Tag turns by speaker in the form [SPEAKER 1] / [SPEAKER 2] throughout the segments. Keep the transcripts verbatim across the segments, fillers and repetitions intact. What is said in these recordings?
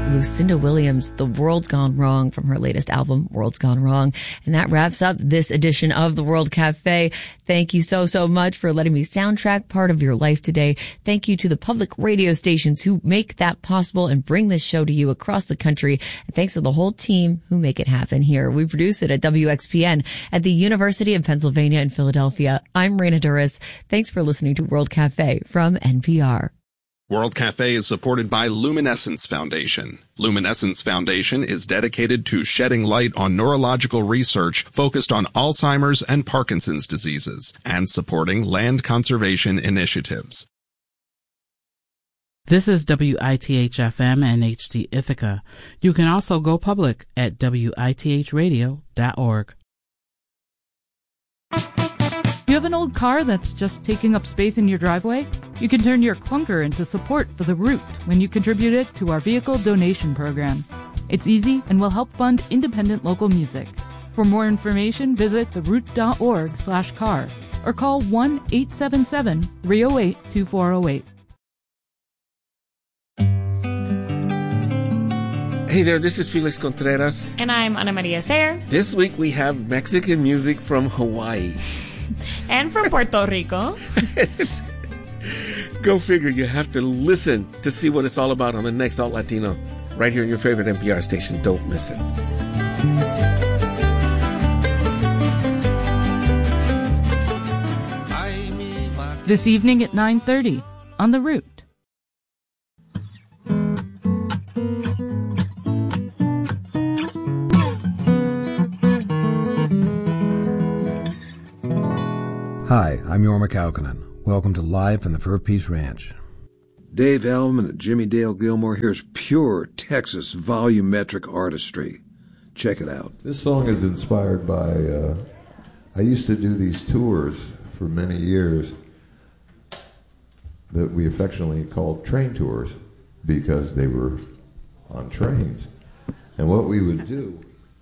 [SPEAKER 1] Lucinda Williams, The World's Gone Wrong, from her latest album, World's Gone Wrong. And that wraps up this edition of the World Cafe. Thank you so, so much for letting me soundtrack part of your life today. Thank you to the public radio stations who make that possible and bring this show to you across the country. And thanks to the whole team who make it happen here. We produce it at W X P N at the University of Pennsylvania in Philadelphia. I'm Raina Duras. Thanks for listening to World Cafe from N P R.
[SPEAKER 2] World Cafe is supported by Luminescence Foundation. Luminescence Foundation is dedicated to shedding light on neurological research focused on Alzheimer's and Parkinson's diseases and supporting land conservation initiatives.
[SPEAKER 3] This is W I T H F M and H D Ithaca. You can also go public at W I T H radio dot org.
[SPEAKER 4] You have an old car that's just taking up space in your driveway? You can turn your clunker into support for the Root when you contribute it to our vehicle donation program. It's easy and will help fund independent local music. For more information, visit the root dot org slash car or call one eight seven seven, three oh eight, two four oh eight.
[SPEAKER 5] Hey there, this is Felix Contreras.
[SPEAKER 6] And I'm Ana Maria Sayer.
[SPEAKER 5] This week we have Mexican music from Hawaii.
[SPEAKER 6] And from Puerto Rico.
[SPEAKER 5] Go figure, you have to listen to see what it's all about on the next Alt Latino, right here in your favorite N P R station. Don't miss it.
[SPEAKER 4] This evening at nine thirty on The Root.
[SPEAKER 7] Hi, I'm Jorma Kaukonen. Welcome to Live from the Fur Peace Ranch.
[SPEAKER 8] Dave Elman and Jimmy Dale Gilmore. Here's pure Texas volumetric artistry. Check it out.
[SPEAKER 9] This song is inspired by, uh, I used to do these tours for many years that we affectionately called train tours because they were on trains. And what we would do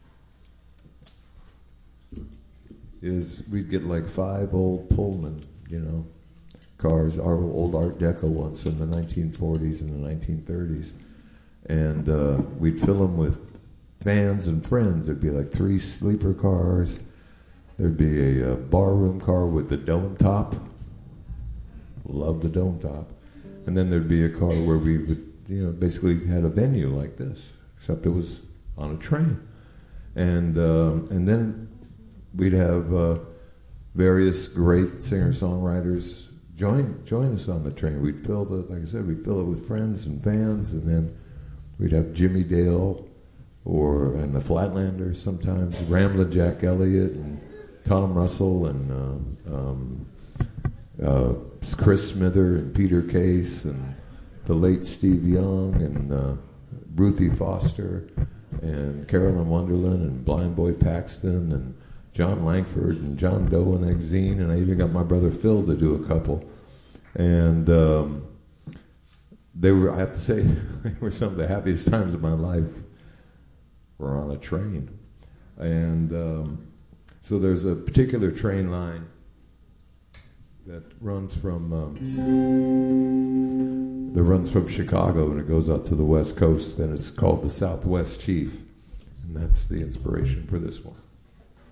[SPEAKER 9] is we'd get like five old Pullman, you know, cars, our old Art Deco ones from the nineteen forties and the nineteen thirties. And uh, we'd fill them with fans and friends. There'd be like three sleeper cars. There'd be a, a barroom car with the dome top. Love the dome top. And then there'd be a car where we would, you know, basically had a venue like this, except it was on a train. And um, and then we'd have uh, various great singer-songwriters join join us on the train. We'd fill the, like I said, we'd fill it with friends and fans, and then we'd have Jimmy Dale or and the Flatlanders sometimes, Ramblin' Jack Elliott and Tom Russell and um, um, uh, Chris Smither and Peter Case and the late Steve Young and uh, Ruthie Foster and Carolyn Wonderland and Blind Boy Paxton and John Langford and John Doe and Exene, and I even got my brother Phil to do a couple. And um, they were, I have to say, they were some of the happiest times of my life were on a train. And um, so there's a particular train line that runs from um, that runs from Chicago and it goes out to the West Coast, and it's called the Southwest Chief, and that's the inspiration for this one.